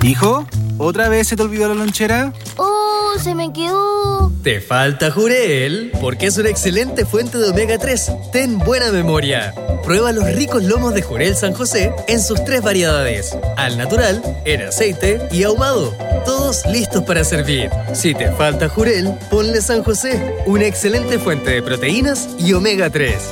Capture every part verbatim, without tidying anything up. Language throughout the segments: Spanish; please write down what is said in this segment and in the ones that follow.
Hijo, ¿otra vez se te olvidó la lonchera? ¡Oh, se me quedó! Te falta Jurel, porque es una excelente fuente de omega tres. Ten buena memoria. Prueba los ricos lomos de Jurel San José en sus tres variedades: al natural, en aceite y ahumado. Todos listos para servir. Si te falta Jurel, ponle San José, una excelente fuente de proteínas y omega tres.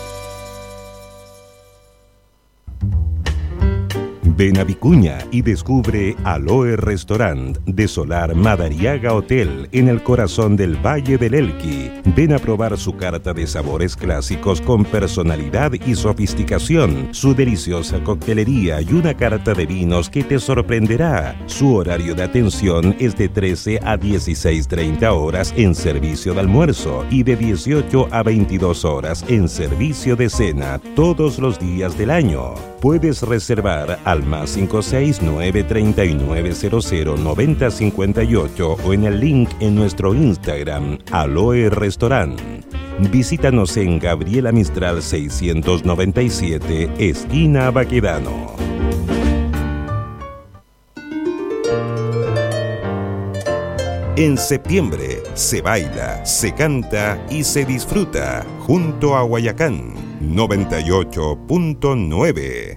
Ven a Vicuña y descubre Aloe Restaurant de Solar Madariaga Hotel en el corazón del Valle del Elqui. Ven a probar su carta de sabores clásicos con personalidad y sofisticación, su deliciosa coctelería y una carta de vinos que te sorprenderá. Su horario de atención es de trece a dieciséis treinta horas en servicio de almuerzo y de dieciocho a veintidós horas en servicio de cena todos los días del año. Puedes reservar al más cinco seis nueve tres nueve cero cero nueve cero cinco ocho o en el link en nuestro Instagram, Aloe Restaurant. Visítanos en Gabriela Mistral seiscientos noventa y siete, esquina Baquedano. En septiembre se baila, se canta y se disfruta junto a Guayacán noventa y ocho punto nueve.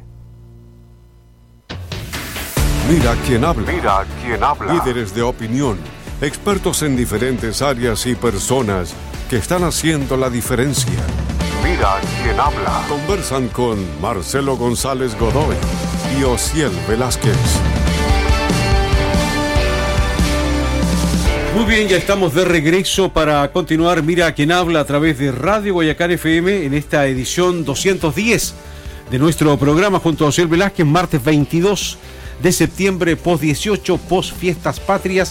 Mira quién habla. Mira quién habla. Líderes de opinión, expertos en diferentes áreas y personas que están haciendo la diferencia. Mira quién habla. Conversan con Marcelo González Godoy y Osiel Velázquez. Muy bien, ya estamos de regreso para continuar. Mira quién habla a través de Radio Guayacán F M en esta edición doscientos diez de nuestro programa junto a Osiel Velázquez, martes veintidós de septiembre, post dieciocho, post fiestas patrias.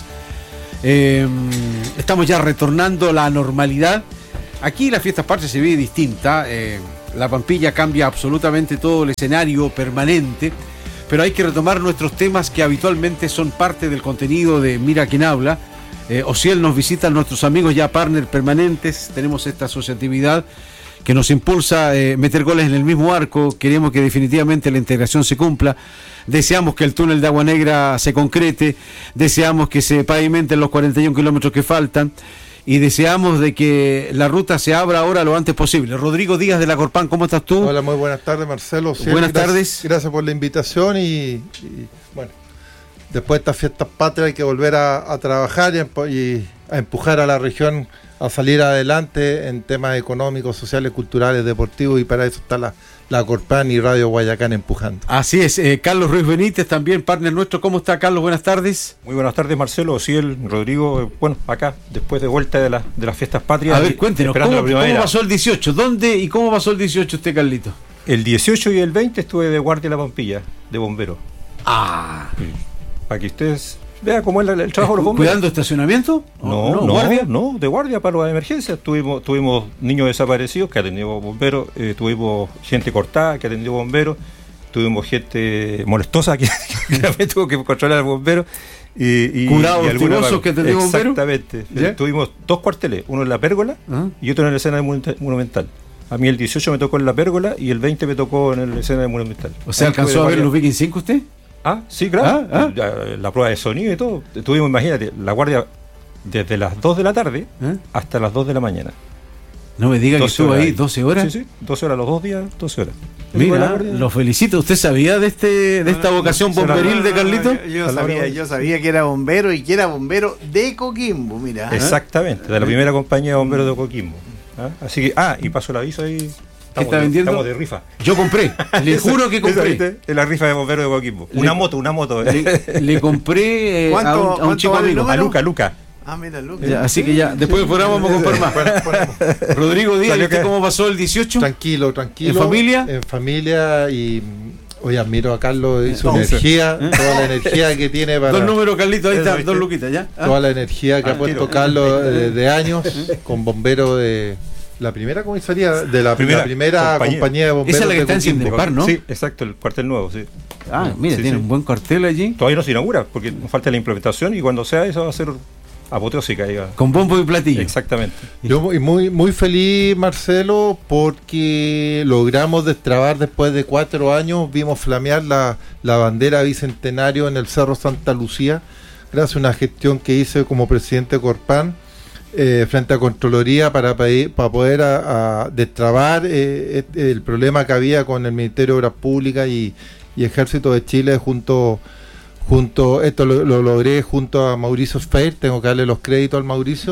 Eh, estamos ya retornando a la normalidad. Aquí la fiestas patrias se ve distinta. Eh, la Pampilla cambia absolutamente todo el escenario permanente, pero hay que retomar nuestros temas que habitualmente son parte del contenido de Mira quién habla. Eh, Osiel, nos visitan nuestros amigos ya partners permanentes. Tenemos esta asociatividad que nos impulsa a eh, meter goles en el mismo arco. Queremos que definitivamente la integración se cumpla. Deseamos que el túnel de Agua Negra se concrete. Deseamos que se pavimenten los cuarenta y un kilómetros que faltan. Y deseamos de que la ruta se abra ahora lo antes posible. Rodrigo Díaz de la Corpan, ¿cómo estás tú? Hola, muy buenas tardes, Marcelo. Osiel, buenas gracias, tardes. Gracias por la invitación y, y bueno, después de estas fiestas patrias hay que volver a, a trabajar y, y a empujar a la región a salir adelante en temas económicos, sociales, culturales, deportivos, y para eso está la, la Corpan y Radio Guayacán empujando. Así es. eh, Carlos Ruiz Benítez, también partner nuestro. ¿Cómo está, Carlos? Buenas tardes. Muy buenas tardes, Marcelo, Osiel, Rodrigo. eh, Bueno, acá, después de vuelta de, la, de las fiestas patrias. A ver, cuéntenos, ¿cómo, ¿cómo pasó el dieciocho? ¿Dónde y cómo pasó el dieciocho usted, Carlito? El dieciocho y el veinte estuve de guardia en la Pampilla, de bombero. Ah, sí. Para que ustedes vean cómo es el, el trabajo de los bomberos. ¿Cuidando estacionamiento? No, no, no, ¿guardia? No, de guardia para las emergencias. Tuvimos, tuvimos niños desaparecidos que atendió bomberos, eh, tuvimos gente cortada que atendió bomberos, tuvimos gente molestosa que, que también tuvo que controlar al bombero. Y, y, curados activosos que atendió bomberos. Exactamente. ¿Ya? Tuvimos dos cuarteles, uno en la Pérgola ¿Ah? y otro en el escenario monumental. A mí el dieciocho me tocó en la Pérgola y el veinte me tocó en el escenario monumental. O sea, ¿alcanzó a ver los Viking cinco usted? Ah, sí, claro. Ah, ah. La prueba de sonido y todo. Tuvimos, imagínate, la guardia desde las dos de la tarde ¿Ah? hasta las dos de la mañana. No me diga que estuvo ahí doce horas. Sí, sí, doce horas los dos días, doce horas. Mira, lo felicito. ¿Usted sabía de este de esta no, vocación no, bomberil no, de Carlito? No, yo, yo, sabía, yo sabía que era bombero y que era bombero de Coquimbo, mira. Exactamente, de la primera compañía de bomberos de Coquimbo. ¿Ah? Así que, ah, y paso el aviso ahí. ¿Qué está vendiendo? Estamos de rifa. Yo compré, le juro que compré. En la rifa de bomberos de Coquimbo. Una le, moto, una moto. Le, le compré eh, a un, a un chico amigo. A Luca, Luca. Ah, mira, Luca. Ya, así que ya, después del programa vamos a comprar más. Rodrigo Díaz, ¿usted cómo pasó el dieciocho? Tranquilo, tranquilo. ¿En familia? En familia y... Hoy admiro a Carlos y su no, energía, ¿eh? Toda la energía que tiene para... Dos números, Carlito, ahí está, dos luquitas, ¿ya? Ah. Toda la energía que ah, ha puesto Carlos de, de años con bomberos de... La primera comisaría de la primera, la primera compañía. compañía de bomberos. Esa es la que está en Ciendepar, ¿no? Sí, exacto, el cuartel nuevo, sí. Ah, mira, sí, tiene sí. un buen cuartel allí. Todavía no se inaugura, porque nos falta la implementación y cuando sea eso va a ser apoteósica. Iba. Con bombo y platillo. Exactamente. Yo muy, muy, muy feliz, Marcelo, porque logramos destrabar después de cuatro años, vimos flamear la, la bandera bicentenario en el Cerro Santa Lucía, gracias a una gestión que hice como presidente de Corpan, eh, frente a Contraloría para, pedir, para poder a, a destrabar eh, el problema que había con el Ministerio de Obras Públicas y, y Ejército de Chile junto... Junto, esto lo, lo logré junto a Mauricio Sfeir, tengo que darle los créditos al Mauricio,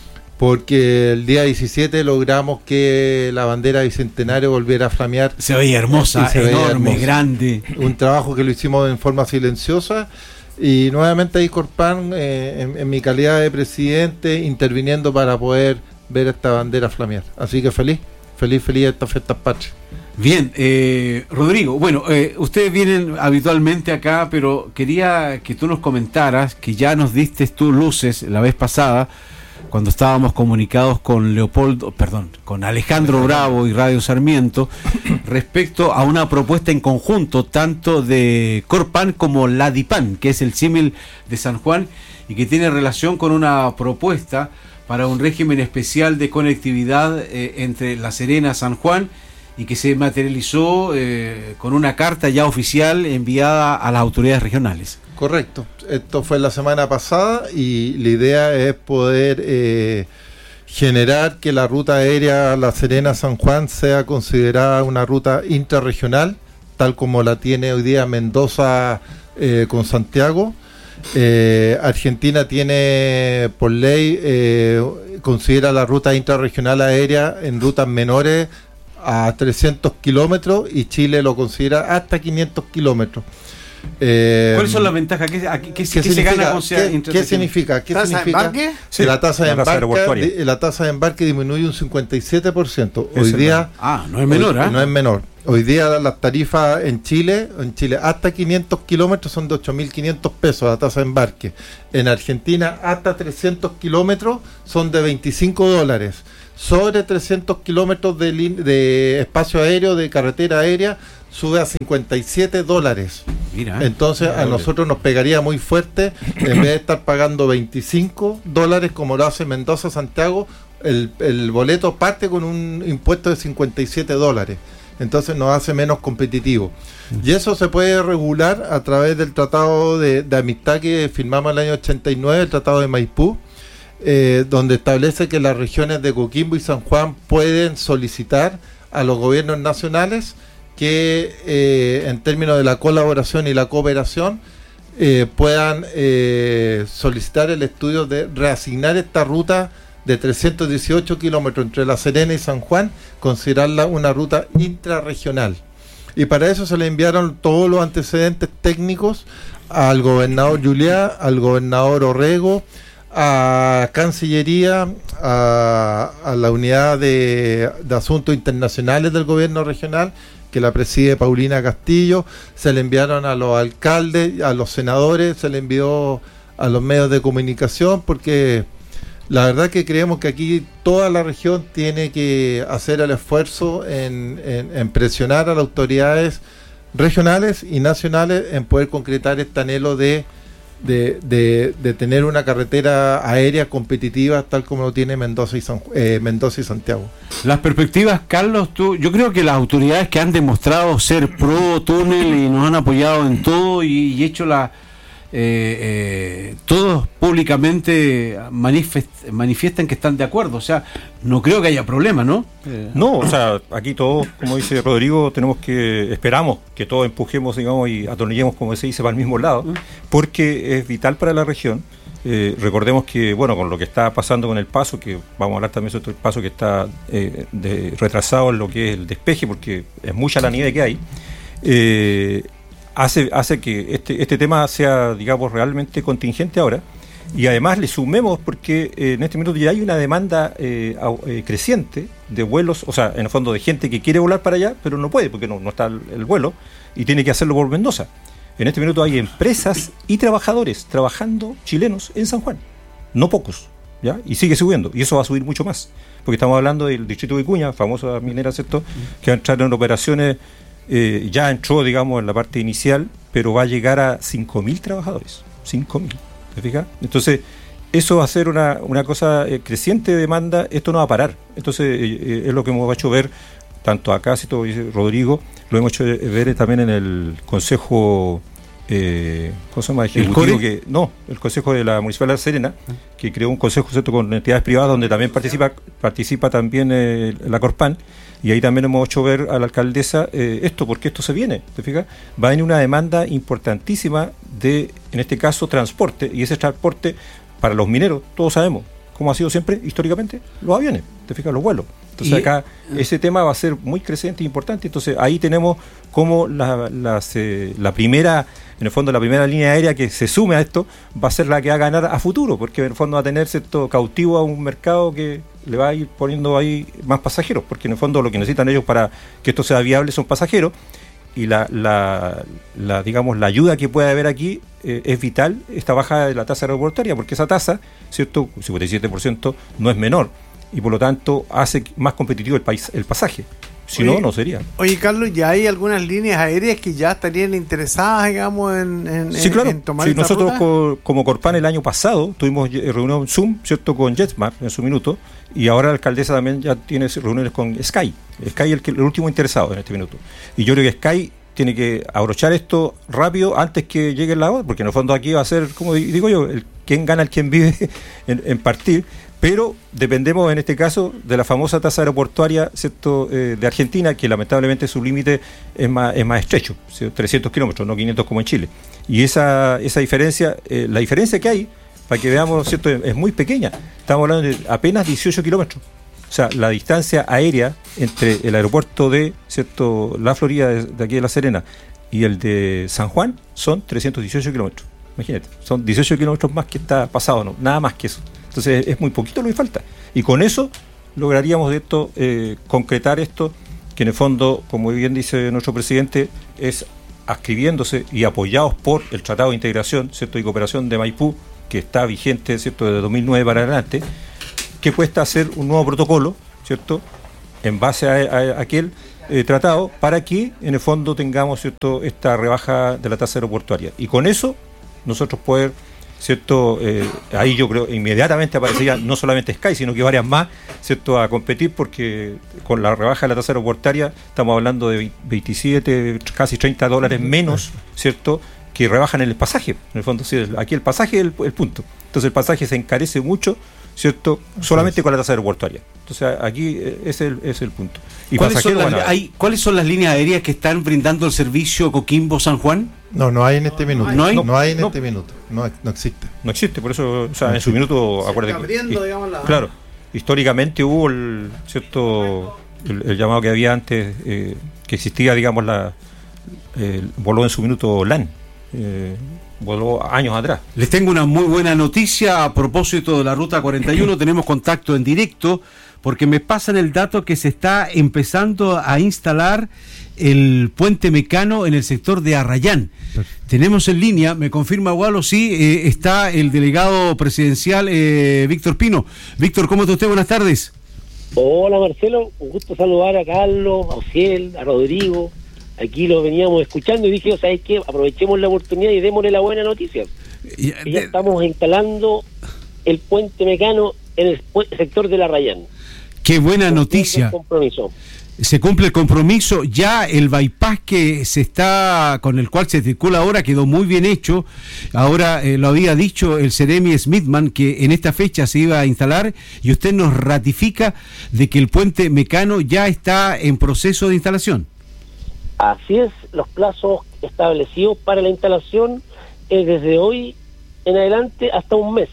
porque el día diecisiete logramos que la bandera bicentenario volviera a flamear. Se veía hermosa, se enorme, veía hermosa. Grande. Un trabajo que lo hicimos en forma silenciosa y nuevamente ahí Corpan, eh, en, en mi calidad de presidente, interviniendo para poder ver esta bandera flamear. Así que feliz, feliz, feliz de estas fiestas patrias. Bien, eh, Rodrigo, bueno, eh, ustedes vienen habitualmente acá, pero quería que tú nos comentaras, que ya nos diste tú luces la vez pasada, cuando estábamos comunicados con Leopoldo, perdón, con Alejandro Bravo y Radio Sarmiento, respecto a una propuesta en conjunto, tanto de Corpan como la DIPAN, que es el símil de San Juan, y que tiene relación con una propuesta para un régimen especial de conectividad eh, entre La Serena y San Juan, y que se materializó eh, con una carta ya oficial enviada a las autoridades regionales. Correcto, esto fue la semana pasada y la idea es poder eh, generar que la ruta aérea La Serena-San Juan sea considerada una ruta intrarregional, tal como la tiene hoy día Mendoza eh, con Santiago. Eh, Argentina tiene por ley, eh, considera la ruta intrarregional aérea en rutas menores a trescientos kilómetros y Chile lo considera hasta quinientos kilómetros. Eh, ¿Cuáles son las ventajas? ¿Qué, qué, qué, ¿qué, ¿qué significa, se gana con ¿qué, ¿qué significa? ¿Qué ¿Tasa significa? de embarque? Sí, la tasa de la tasa embarque, de, la tasa de embarque disminuye un cincuenta y siete por ciento. Hoy Eso día, ah, no es menor, hoy, ¿eh? no es menor. Hoy día las tarifas en Chile, en Chile hasta quinientos kilómetros son de ocho mil quinientos pesos la tasa de embarque. En Argentina hasta trescientos kilómetros son de veinticinco dólares. Sobre trescientos kilómetros de, de espacio aéreo, de carretera aérea, sube a cincuenta y siete dólares. Mira, entonces a nosotros nos pegaría muy fuerte, en vez de estar pagando veinticinco dólares como lo hace Mendoza-Santiago, el, el boleto parte con un impuesto de cincuenta y siete dólares. Entonces nos hace menos competitivo. Y eso se puede regular a través del tratado de, de amistad que firmamos en el año ochenta y nueve, el tratado de Maipú, eh, donde establece que las regiones de Coquimbo y San Juan pueden solicitar a los gobiernos nacionales que eh, en términos de la colaboración y la cooperación eh, puedan eh, solicitar el estudio de reasignar esta ruta de trescientos dieciocho kilómetros entre La Serena y San Juan, considerarla una ruta intrarregional. Y para eso se le enviaron todos los antecedentes técnicos al gobernador Juliá, al gobernador Orrego, a Cancillería, a, a la unidad de, de asuntos internacionales del gobierno regional, que la preside Paulina Castillo, se le enviaron a los alcaldes, a los senadores, se le envió a los medios de comunicación, porque la verdad que creemos que aquí toda la región tiene que hacer el esfuerzo en, en, en presionar a las autoridades regionales y nacionales en poder concretar este anhelo de, de, de, de tener una carretera aérea competitiva tal como lo tiene Mendoza y, San, eh, Mendoza y Santiago. Las perspectivas, Carlos, tú, yo creo que las autoridades que han demostrado ser pro túnel y nos han apoyado en todo y, y hecho la eh, eh, todos públicamente manifest, manifiestan que están de acuerdo, o sea, no creo que haya problema, ¿no? Eh. No, o sea, aquí todos, como dice Rodrigo, tenemos que, esperamos que todos empujemos, digamos, y atornillemos, como se dice, para el mismo lado, porque es vital para la región. Eh, recordemos que, bueno, con lo que está pasando con el paso, que vamos a hablar también sobre el paso que está eh, de, retrasado en lo que es el despeje, porque es mucha la nieve que hay, eh, hace, hace que este, este tema sea, digamos, realmente contingente ahora, y además le sumemos porque eh, en este minuto ya hay una demanda eh, eh, creciente de vuelos, o sea, en el fondo de gente que quiere volar para allá, pero no puede porque no, no está el, el vuelo, y tiene que hacerlo por Mendoza. En este minuto hay empresas y trabajadores trabajando chilenos en San Juan, no pocos, ¿ya? Y sigue subiendo, y eso va a subir mucho más, porque estamos hablando del distrito de Vicuña, famosa minera, ¿cierto?, que va a entrar en operaciones, eh, ya entró, digamos, en la parte inicial, pero va a llegar a cinco mil trabajadores, cinco mil, ¿te fijas? Entonces, eso va a ser una, una cosa eh, creciente de demanda, esto no va a parar. Entonces, eh, es lo que hemos hecho ver, tanto acá, si todo dice Rodrigo, lo hemos hecho ver también en el Consejo, eh, ¿cómo se llama? Ejecutivo, que, no, el Consejo de la Municipalidad de La Serena, que creó un consejo, ¿cierto?, con entidades privadas, donde también participa participa también eh, la Corpan, y ahí también hemos hecho ver a la alcaldesa eh, esto, porque esto se viene, ¿te fijas? Va a venir una demanda importantísima de, en este caso, transporte, y ese transporte para los mineros, todos sabemos, como ha sido siempre, históricamente, los aviones, ¿te fijas? Los vuelos. Entonces y, acá ese tema va a ser muy creciente e importante. Entonces ahí tenemos como la, las, eh, la primera, en el fondo la primera línea aérea que se sume a esto, va a ser la que va a ganar a futuro, porque en el fondo va a tener cierto cautivo a un mercado que le va a ir poniendo ahí más pasajeros, porque en el fondo lo que necesitan ellos para que esto sea viable son pasajeros, y la, la, la digamos la ayuda que puede haber aquí eh, es vital, esta bajada de la tasa aeroportuaria, porque esa tasa, cierto, cincuenta y siete por ciento no es menor, y por lo tanto hace más competitivo el país, el pasaje. Si oye, no, no sería. Oye, Carlos, ¿ya hay algunas líneas aéreas que ya estarían interesadas, digamos, en, en, sí, claro. en tomar sí, esta nosotros ruta? Co, como Corpan el año pasado tuvimos reunión Zoom, ¿cierto?, con JetSmart en su minuto, y ahora la alcaldesa también ya tiene reuniones con Sky. Sky es el, que, el último interesado en este minuto. Y yo creo que Sky tiene que abrochar esto rápido antes que llegue la hora, porque en el fondo aquí va a ser, como digo yo, el quién gana, el quién vive en, en partir. Pero dependemos en este caso de la famosa tasa aeroportuaria, ¿cierto?, eh, de Argentina, que lamentablemente su límite es más, es más estrecho, ¿cierto?, trescientos kilómetros, no quinientos como en Chile. Y esa, esa diferencia, eh, la diferencia que hay, para que veamos, ¿cierto?, es, es muy pequeña. Estamos hablando de apenas dieciocho kilómetros. O sea, la distancia aérea entre el aeropuerto de, ¿cierto?, la Florida, de, de aquí de La Serena, y el de San Juan son trescientos dieciocho kilómetros. Imagínate, son dieciocho kilómetros más que está pasado, no, nada más que eso. Entonces es muy poquito lo que falta. Y con eso lograríamos de esto eh, concretar esto, que en el fondo, como bien dice nuestro presidente, es adscribiéndose y apoyados por el Tratado de Integración, ¿cierto?, y Cooperación de Maipú, que está vigente, ¿cierto?, desde dos mil nueve para adelante, que cuesta hacer un nuevo protocolo, ¿cierto?, en base a, a, a aquel eh, tratado, para que en el fondo tengamos, ¿cierto?, esta rebaja de la tasa aeroportuaria. Y con eso nosotros poder, ¿cierto?, eh, ahí yo creo inmediatamente aparecería no solamente Sky, sino que varias más, ¿cierto?, a competir, porque con la rebaja de la tasa aeroportuaria estamos hablando de veintisiete, casi treinta dólares menos, ¿cierto?, que rebajan el pasaje. En el fondo, sí, aquí el pasaje es el, el punto. Entonces el pasaje se encarece mucho, ¿cierto?, solamente con la tasa aeroportuaria. Entonces aquí ese es el, es el punto. Y ¿Cuáles son, las, hay, ¿Cuáles son las líneas aéreas que están brindando el servicio Coquimbo-San Juan? No, no hay en este minuto. ¿No hay? No, no hay en no. este minuto. No, no existe. No existe, por eso, o sea, no en existe. Su minuto, acuérdate. Abriendo, digamos, la... Claro, históricamente hubo el, ¿cierto?, el, el llamado que había antes, eh, que existía, digamos, la eh, voló en su minuto LAN. Eh, voló años atrás. Les tengo una muy buena noticia a propósito de la Ruta cuarenta y uno. Tenemos contacto en directo porque me pasan el dato que se está empezando a instalar el puente Mecano en el sector de Arrayán. Tenemos en línea, me confirma Gualo, sí, eh, está el delegado presidencial eh, Víctor Pino. Víctor, ¿cómo está usted? Buenas tardes. Hola Marcelo, un gusto saludar a Carlos, a Ociel, a Rodrigo. Aquí lo veníamos escuchando y dije, ¿sabes qué? Aprovechemos la oportunidad y démosle la buena noticia. Ya, de... ya estamos instalando el puente Mecano en el sector de la Arrayán. Qué buena noticia. Compromiso. Se cumple el compromiso. Ya el bypass que se está, con el cual se circula ahora, quedó muy bien hecho. Ahora eh, lo había dicho el Seremi Smithman que en esta fecha se iba a instalar, y usted nos ratifica de que el puente Mecano ya está en proceso de instalación. Así es, los plazos establecidos para la instalación es desde hoy en adelante hasta un mes.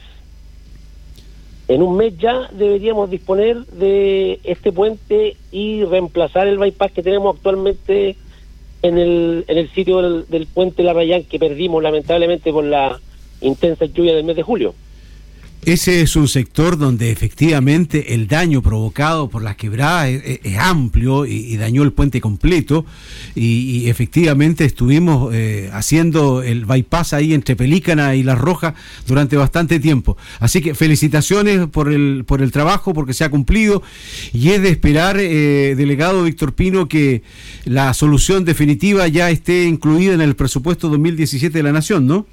En un mes ya deberíamos disponer de este puente y reemplazar el bypass que tenemos actualmente en el en el sitio del, del puente La Arrayán, que perdimos lamentablemente por la intensa lluvia del mes de julio. Ese es un sector donde efectivamente el daño provocado por las quebradas es, es, es amplio y, y dañó el puente completo, y, y efectivamente estuvimos eh, haciendo el bypass ahí entre Pelícana y Las Rojas durante bastante tiempo. Así que felicitaciones por el por el trabajo, porque se ha cumplido, y es de esperar, eh, delegado Víctor Pino, que la solución definitiva ya esté incluida en el presupuesto dos mil diecisiete de la Nación, ¿no?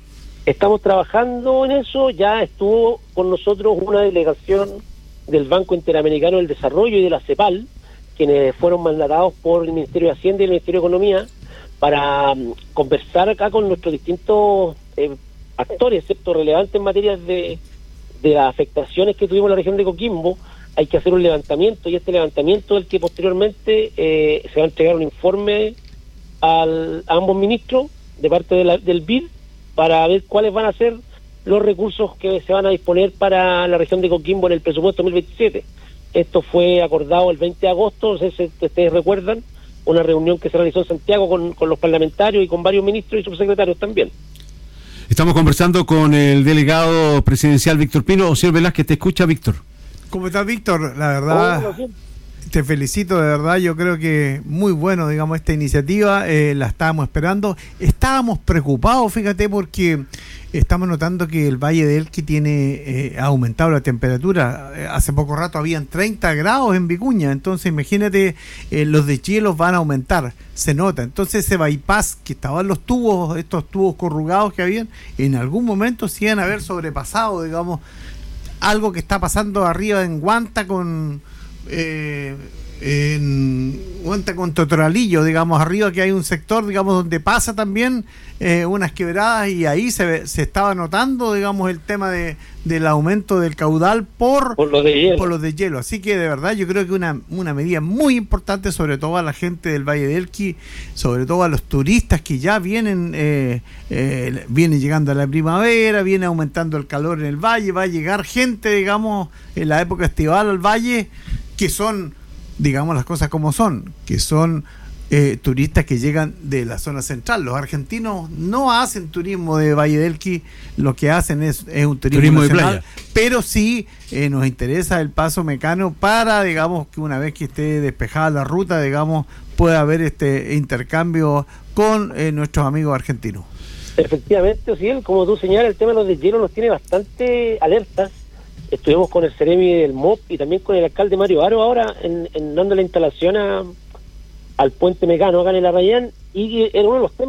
Estamos trabajando en eso, ya estuvo con nosotros una delegación del Banco Interamericano del Desarrollo y de la CEPAL, quienes fueron mandatados por el Ministerio de Hacienda y el Ministerio de Economía para um, conversar acá con nuestros distintos eh, actores, excepto relevantes en materia de, de las afectaciones que tuvimos en la región de Coquimbo. Hay que hacer un levantamiento, y este levantamiento del que posteriormente eh, se va a entregar un informe al, a ambos ministros de parte de la, del B I D para ver cuáles van a ser los recursos que se van a disponer para la región de Coquimbo en el presupuesto dos mil veintisiete. Esto fue acordado el veinte de agosto, no sé si ustedes recuerdan, una reunión que se realizó en Santiago con, con los parlamentarios y con varios ministros y subsecretarios también. Estamos conversando con el delegado presidencial Víctor Pino. Señor Velázquez, te escucha, Víctor. ¿Cómo estás, Víctor? La verdad, oh, te felicito, de verdad. Yo creo que muy bueno, digamos, esta iniciativa. Eh, la estábamos esperando. Estábamos preocupados, fíjate, porque estamos notando que el Valle del Elqui tiene eh, ha aumentado la temperatura. Eh, hace poco rato habían treinta grados en Vicuña, entonces imagínate, eh, los deshielos van a aumentar, se nota. Entonces ese bypass que estaban los tubos, estos tubos corrugados que habían, en algún momento se iban a haber sobrepasado, digamos, algo que está pasando arriba en Guanta con eh, en Guanta con Totoralillo, digamos, arriba, que hay un sector, digamos, donde pasa también eh, unas quebradas, y ahí se, se estaba notando, digamos, el tema de del aumento del caudal por, por, los de hielo. por los de hielo. Así que de verdad yo creo que una, una medida muy importante, sobre todo a la gente del Valle del Elqui, sobre todo a los turistas que ya vienen eh, eh, vienen llegando a la primavera, viene aumentando el calor en el valle, va a llegar gente, digamos, en la época estival al valle, que son, digamos las cosas como son, que son eh, turistas que llegan de la zona central. Los argentinos no hacen turismo de Valle del Elqui, lo que hacen es, es un turismo, turismo nacional, de playa. Pero sí eh, nos interesa el paso Mecano para, digamos, que una vez que esté despejada la ruta, digamos, pueda haber este intercambio con eh, nuestros amigos argentinos. Efectivamente, Ociel, como tú señalas, el tema de los deshielos nos tiene bastante alertas. Estuvimos con el Ceremi del M O P y también con el alcalde Mario Aro ahora en, en dando la instalación a, al puente Mecano acá en el Arrayán, y era uno de los temas